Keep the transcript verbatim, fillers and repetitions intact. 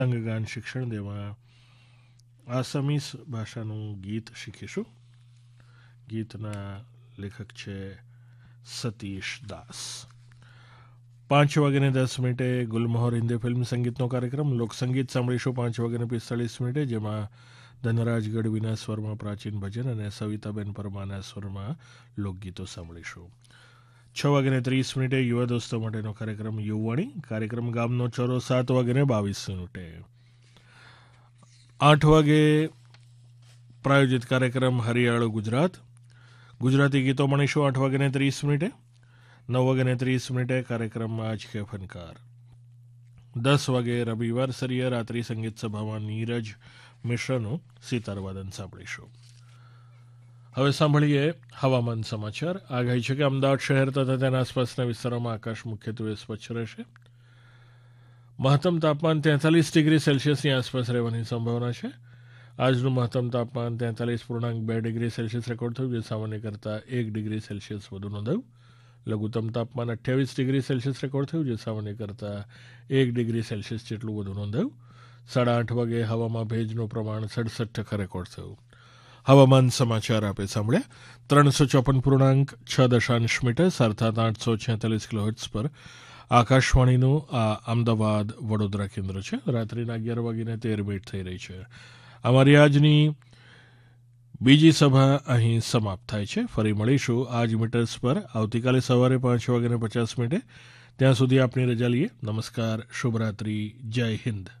અંગગાન શિક્ષણ દેવા આસામીસ ભાષાનું ગીત શીખીશું. ગીતના લેખક છે સતીશ દાસ. પાંચ વાગ્યાને દસ મિનિટે ગુલમહોર હિન્દી ફિલ્મ સંગીતનો કાર્યક્રમ લોકસંગીત સાંભળીશું. પાંચ વાગ્યાને પિસ્તાળીસ મિનિટે જેમાં ધનરાજ ગઢવીના સ્વરમાં પ્રાચીન ભજન અને સવિતાબેન પરમાના સ્વરમાં લોકગીતો સાંભળીશું. છ વાગ્યાને ત્રીસ મિનિટે યુવા દોસ્તો માટેનો કાર્યક્રમ યુવાણી કાર્યક્રમ ગામનો ચોરો સાત વાગ્યાને બાવીસ મિનિટે. આઠ વાગે પ્રાયોજિત કાર્યક્રમ હરિયાળો ગુજરાત ગુજરાતી ગીતો મળીશું આઠ વાગ્યાને ત્રીસ મિનિટે. નવ વાગ્યાને ત્રીસ મિનિટે કાર્યક્રમ આજ કે ફનકાર. દસ વાગે રવિવાર સરિય રાત્રિ સંગીત સભામાં નીરજ મિશ્રનું સિતારવાદન સાંભળીશું. હવે સાંભળીએ હવામાન સમાચાર. આગાહી છે કે અમદાવાદ શહેર તથા તેના આસપાસના વિસ્તારોમાં આકાશ મુખ્યત્વે સ્વચ્છ રહેશે. મહત્તમ તાપમાન તેતાલીસ ડિગ્રી સેલ્સિયસની આસપાસ રહેવાની સંભાવના છે. આજનું મહત્તમ તાપમાન તેતાલીસ પૂર્ણાંક બે ડિગ્રી સેલ્સિયસ રેકોર્ડ થયું, જે સામાન્ય કરતાં એક ડિગ્રી સેલ્સિયસ વધુ નોંધાયું. લઘુત્તમ તાપમાન અઠ્યાવીસ ડિગ્રી સેલ્સિયસ રેકોર્ડ થયું, જે સામાન્ય કરતાં એક ડિગ્રી સેલ્સિયસ જેટલું વધુ નોંધાયું. સાડા આઠ વાગે હવામાં ભેજનું પ્રમાણ સડસઠ ટકા રેકોર્ડ થયું. હવામાન સમાચાર આપે સાંભળ્યા. ત્રણસો ચોપન પૂર્ણાંક છ દશાંશ મીટર અર્થાત આઠસો છેતાલીસ કિલોહર્ટ્ઝ પર આકાશવાણીનું આ અમદાવાદ વડોદરા કેન્દ્ર છે. રાત્રિના અગિયાર વાગીને તેર મિનિટ થઈ રહી છે. અમારી આજની બીજી સભા અહીં સમાપ્ત થાય છે. ફરી મળીશું આજ મીટર્સ પર આવતીકાલે સવારે પાંચ વાગ્યાને પચાસ મિનિટે. ત્યાં સુધી આપની રજા લઈએ. નમસ્કાર, શુભરાત્રી, જય હિન્દ.